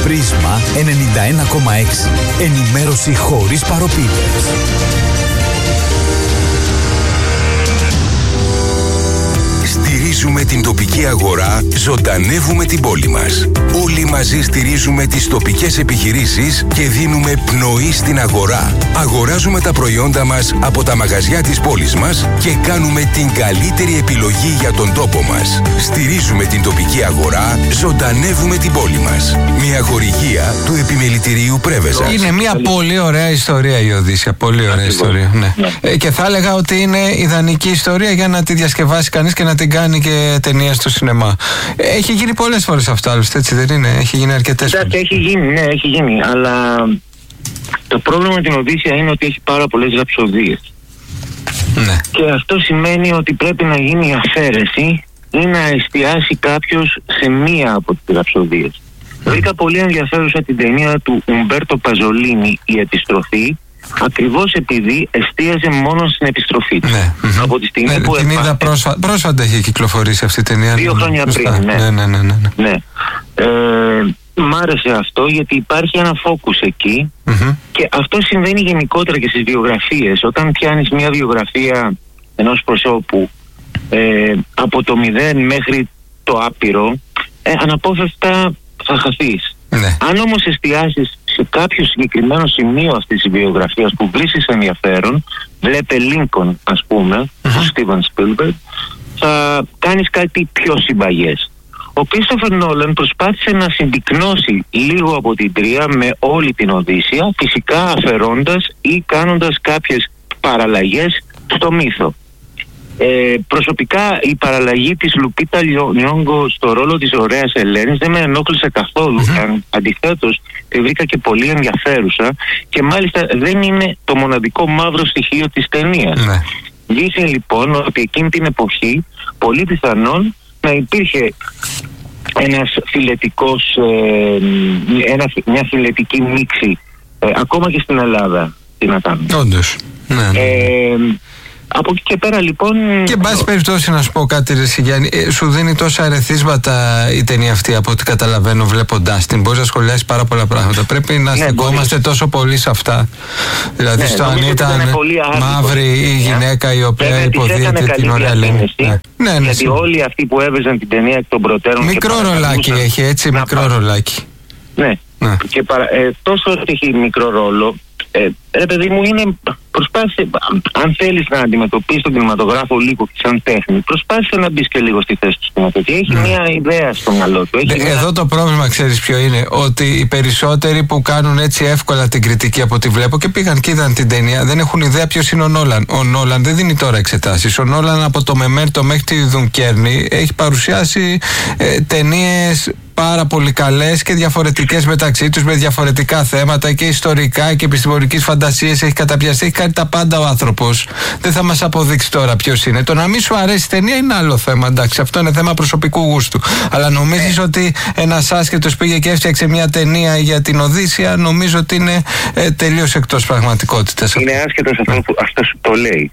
Πρίσμα 91,6. Ενημέρωση χωρίς παροπίδες. Στηρίζουμε την τοπική αγορά, ζωντανεύουμε την πόλη μας. Όλοι μαζί στηρίζουμε τις τοπικές επιχειρήσεις και δίνουμε πνοή στην αγορά. Αγοράζουμε τα προϊόντα μας από τα μαγαζιά της πόλης μας και κάνουμε την καλύτερη επιλογή για τον τόπο μας. Στηρίζουμε την τοπική αγορά, ζωντανεύουμε την πόλη μας. Μια χορηγία του Επιμελητηρίου Πρέβεζας. Είναι μια πολύ ωραία ιστορία η Οδύσσεια. Πολύ ωραία ιστορία. Ναι. Και θα έλεγα ότι είναι ιδανική ιστορία για να τη διασκευάσει κανείς και να την κάνει και ταινία στο σινεμά. Έχει γίνει πολλές φορές αυτό, άλλωστε, έτσι δεν είναι? Έχει γίνει αρκετές φορές. Έχει γίνει, αλλά το πρόβλημα με την Οδύσσεια είναι ότι έχει πάρα πολλές ραψοδίες. Ναι. Και αυτό σημαίνει ότι πρέπει να γίνει αφαίρεση ή να εστιάσει κάποιος σε μία από τις ραψοδίες. Βρήκα πολύ ενδιαφέρουσα την ταινία του Ουμπέρτο Παζολίνι, «Η Επιστροφή», ακριβώς επειδή εστίαζε μόνο στην επιστροφή του. Ναι. Από τη στιγμή που την είδα πρόσφατα έχει κυκλοφορήσει αυτή η ταινία. 2 χρόνια πριν. Ναι. Μ' άρεσε αυτό γιατί υπάρχει ένα focus εκεί και αυτό συμβαίνει γενικότερα και στις βιογραφίες. Όταν πιάνεις μια βιογραφία ενός προσώπου από το 0 μέχρι το άπειρο, αναπόφευκτα θα χαθείς. Ναι. Αν όμως εστιάσεις σε κάποιο συγκεκριμένο σημείο αυτής της βιογραφίας που βρίσκεις ενδιαφέρον, βλέπε Lincoln ας πούμε, του Steven Spielberg, θα κάνεις κάτι πιο συμπαγές. Ο Κρίστοφερ Νόλαν προσπάθησε να συμπυκνώσει λίγο από την τρία με όλη την Οδύσσεια, φυσικά αφαιρώντας ή κάνοντας κάποιες παραλλαγές στο μύθο. Προσωπικά η παραλλαγή της Λουπίτα Νιόγκο στο ρόλο της ωραίας Ελένης δεν με ενόχλησε καθόλου. Αντιθέτως τη βρήκα και πολύ ενδιαφέρουσα και μάλιστα δεν είναι το μοναδικό μαύρο στοιχείο της ταινίας. Δείχνει λοιπόν ότι εκείνη την εποχή πολύ πιθανόν να υπήρχε ένας φιλετικός, μια φιλετική μίξη ακόμα και στην Ελλάδα. Τι να κάνουμε. Όντως. Ναι. Από εκεί και πέρα λοιπόν. Και εν πάση περιπτώσει να σου πω κάτι, ρε Σιγιάννη, σου δίνει τόσα ερεθίσματα η ταινία αυτή από ό,τι καταλαβαίνω βλέποντάς την. Μπορείς να σχολιάσεις πάρα πολλά πράγματα. Πρέπει να στεκόμαστε τόσο πολύ σε αυτά. Δηλαδή στο αν ήταν μαύρη η γυναίκα η οποία υποδίεται την ωραία Ελένη. Γιατί όλοι αυτοί που έβαιζαν την ταινία εκ των προτέρων. Μικρό ρολάκι έχει, έτσι, μικρό ρολάκι. Ναι. Και τόσο ότι έχει μικρό ρόλο. Ρε παιδί μου, είναι προσπάθησε, αν θέλεις να αντιμετωπίσεις τον κινηματογράφο λίγο και σαν τέχνη, προσπάθησε να μπεις και λίγο στη θέση του σκηνοθέτη. Έχει μια ιδέα στο μυαλό του. Εδώ το πρόβλημα, ξέρεις ποιο είναι? Ότι οι περισσότεροι που κάνουν έτσι εύκολα την κριτική από ό,τι βλέπω και πήγαν και είδαν την ταινία, δεν έχουν ιδέα ποιος είναι ο Νόλαν. Ο Νόλαν δεν δίνει τώρα εξετάσεις. Ο Νόλαν από το Μεμέντο μέχρι τη Δουνκέρνη έχει παρουσιάσει ταινίες πάρα πολύ καλές και διαφορετικές μεταξύ τους, με διαφορετικά θέματα και ιστορικά και επιστημονικής φαντασίας. Έχει καταπιαστεί, έχει κάνει τα πάντα ο άνθρωπος. Δεν θα μας αποδείξει τώρα ποιος είναι. Το να μην σου αρέσει η ταινία είναι άλλο θέμα, εντάξει, αυτό είναι θέμα προσωπικού γούστου. Αλλά νομίζεις ότι ένας άσχετος πήγε και έφτιαξε μια ταινία για την Οδύσσεια? Νομίζω ότι είναι τελείως εκτός πραγματικότητας. Είναι άσχετος αυτό που το λέει.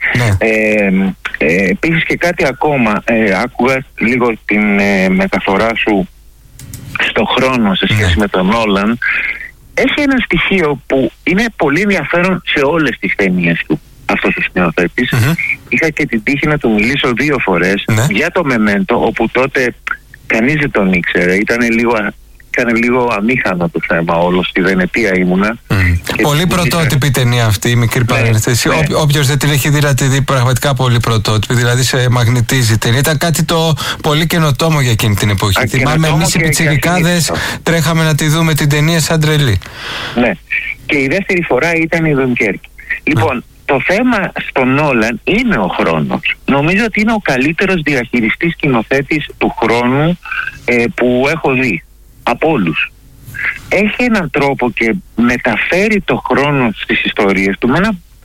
Επίσης και κάτι ακόμα, άκουγα λίγο την μεταφορά σου στο χρόνο σε σχέση με τον Νόλαν. Έχει ένα στοιχείο που είναι πολύ ενδιαφέρον σε όλες τις ταινίες του αυτός ο σκηνοθέτης. Είχα και την τύχη να του μιλήσω 2 φορές για το Μεμέντο, όπου τότε κανείς δεν τον ήξερε. Ήταν λίγο αμήχανο το θέμα όλο. Στη Βενετία ήμουνα. Πολύ πρωτότυπη ταινία αυτή, η μικρή παρένθεση. Όποιος δεν την έχει δει, να τη δει, πραγματικά πολύ πρωτότυπη. Δηλαδή σε μαγνητίζει η ταινία. Ήταν κάτι το πολύ καινοτόμο για εκείνη την εποχή. Θυμάμαι εμείς οι πιτσιρικάδες τρέχαμε να τη δούμε την ταινία σαν τρελή. Ναι. Και η δεύτερη φορά ήταν η Δουνκέρκη. Λοιπόν, το θέμα στον Νόλαν είναι ο χρόνος. Νομίζω ότι είναι ο καλύτερος διαχειριστής σκηνοθέτης του χρόνου που έχω δει από όλους. Έχει έναν τρόπο και μεταφέρει το χρόνο στις ιστορίες του με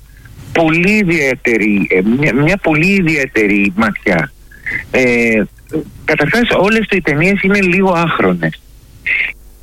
μια πολύ ιδιαίτερη ματιά. Καταρχάς όλες οι ταινίες είναι λίγο άχρονες